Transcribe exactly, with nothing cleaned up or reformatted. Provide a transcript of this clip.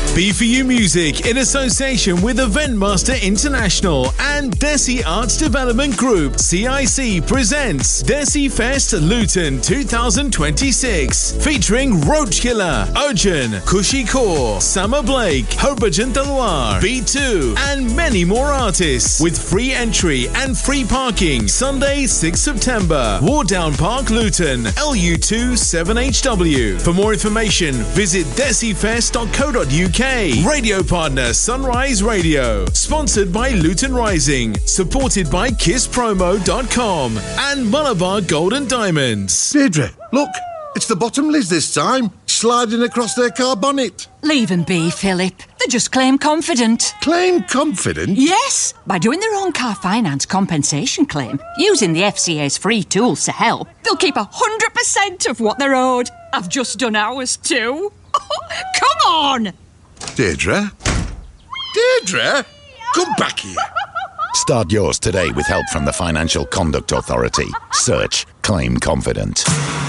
B four U Music, in association with Eventmaster International and Desi Arts Development Group, C I C, presents Desi Fest Luton twenty twenty-six, featuring Roach Killer, Urgent, Kushi Kaur, Summer Blake, Harbhajan Talwar, B two, and many more artists, with free entry and free parking. Sunday, sixth September, Wardown Park, Luton, L U two seven H W. For more information, visit desi fest dot co dot uk. Radio partner Sunrise Radio. Sponsored by Luton Rising. Supported by kiss promo dot com and Malabar Gold and Diamonds. Deirdre, look, it's the Bottomleys this time, sliding across their car bonnet. Leave them be, Philip. They just claim confident. Claim confident? Yes, by doing their own car finance compensation claim, using the F C A's free tools to help, they'll keep one hundred percent of what they're owed. I've just done ours too. Come on! Deirdre? Deirdre? Come back here. Start yours today with help from the Financial Conduct Authority. Search Claim Confident.